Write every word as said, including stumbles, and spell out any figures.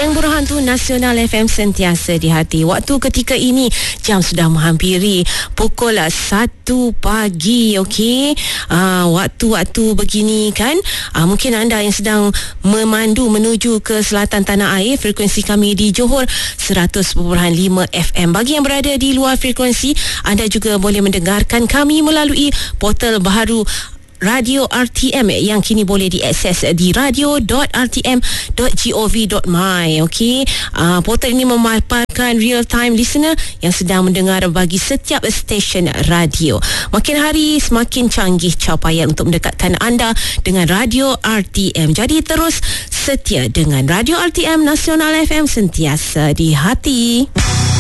Yang Burahan tu Nasional F M sentiasa di hati. Waktu ketika ini jam sudah menghampiri pukul satu pagi. Okey, uh, waktu-waktu begini kan, uh, mungkin anda yang sedang memandu menuju ke selatan tanah air, frekuensi kami di Johor seratus perpuluhan lima F M. Bagi yang berada di luar frekuensi, anda juga boleh mendengarkan kami melalui portal baharu Radio R T M yang kini boleh diakses di radio dot r t m dot gov dot my. Okey, uh, portal ini memaparkan real time listener yang sedang mendengar bagi setiap stesen radio. Makin hari semakin canggih capaian untuk mendekatkan anda dengan Radio R T M. Jadi terus setia dengan Radio R T M Nasional F M sentiasa di hati.